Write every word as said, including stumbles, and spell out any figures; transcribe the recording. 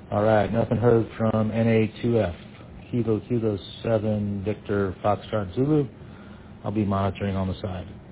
All right, nothing heard from N A two F. Kilo Kilo seven Victor Foxtrot Zulu. I'll be monitoring on the side.